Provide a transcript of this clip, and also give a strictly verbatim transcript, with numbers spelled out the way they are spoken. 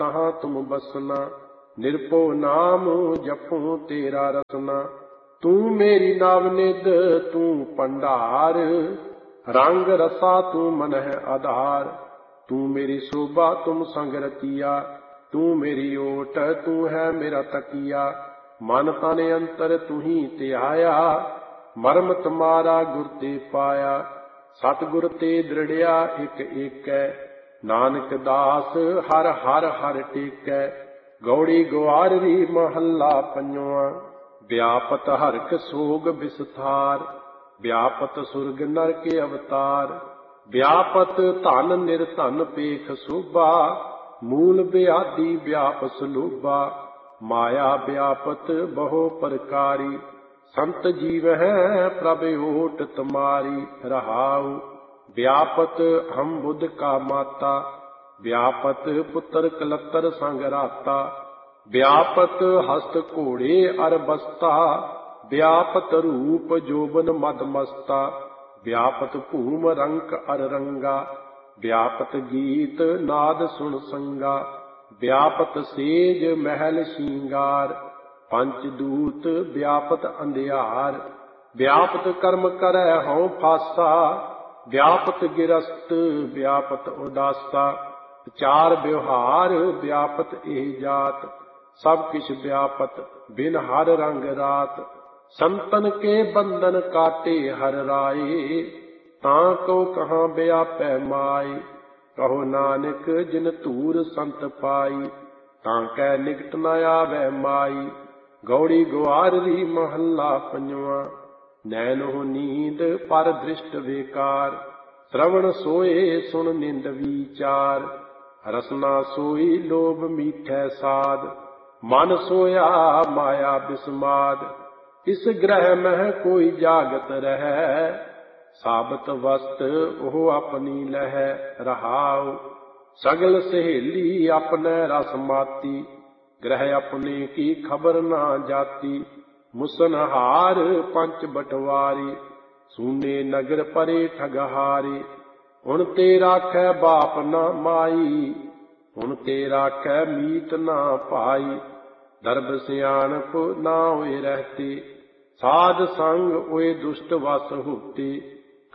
तहाँ तुम बसना। निरपो नाम जपूं तेरा रसना। तू मेरी नावनिध तू भंडार, रंग रसा तू मन है आधार। तू मेरी शोभा तुम संग रतिया, तू मेरी ओट तू है मेरा तकिया। मन तन अंतर तू ही ते आया, मरम तुम्हारा गुर ते पाया। सतगुर ते दृढ़िया एक एकै, नानक दास हर हर हर टेकै। गौड़ी ग्वाररी महला पंजवा, व्यापत हरक सोग विस्तार। व्यापत सुरग नरक अवतार, व्यापत धन निर्धन पेख शोभा। मूल ब्याधि व्याप सलोभा, माया व्यापत बहु प्रकारी। संत जीव है प्रभ ओट तुम्हारी रहाऊ। व्यापत हम बुध का माता, व्यापत पुत्र कलतर संग राता। व्यापत हस्त घोड़े अर बस्ता, व्यापत रूप जोबन मद मस्ता। व्यापत भूम रंक अर रंगा, व्यापत गीत नाद सुन संगा। व्यापत सेज महल श्रृंगार, पंच दूत व्यापत अंधियार। व्यापत कर्म करै हਉ फासा, व्यापत गिरस्त व्यापत उदासा। चार व्यवहार व्यापत एह जात, सब किछ व्यापत बिन हर रंग रात। संतन के बंधन काटे हर राए, तां को कहाँ व्यापै माई। कहो नानक जिन धूर संत पाई, तां कै निकट न आवै माई। गौड़ी ग्वाररी महला पंजवा, नैनो नींद पर दृष्ट बेकार। श्रवण सोए सुन निंद विचार, रसना सोई लोभ मीठै साध। मन सोया माया बिस्माद, इस ग्रह मह कोई जागत रहै। साबत वस्त ओह अपनी लहै रहाउ। सगल सहेली अपने रस माती, ग्रह अपने की खबर ना जाती। मुसनहार पंच बटवारी, सूने नगर परे ठगहारी। उन ते राखै बाप ना माई, उन ते राखै मीत ना भाई। दर्भ सियाणप ना होए रहते, साध संग ओए दुष्ट वस होते।